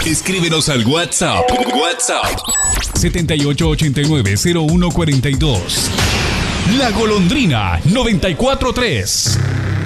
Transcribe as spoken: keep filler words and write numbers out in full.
Escríbenos al WhatsApp. WhatsApp. setenta y ocho ochenta y nueve cero uno cuarenta y dos. La Golondrina noventa y cuatro tres.